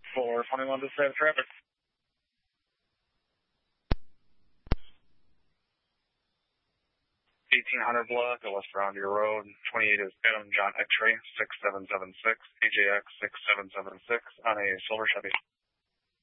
421 to save traffic. 1800 block, West Roundier Road. 28 is Adam John X-ray 6776, AJX 6776 on a silver Chevy.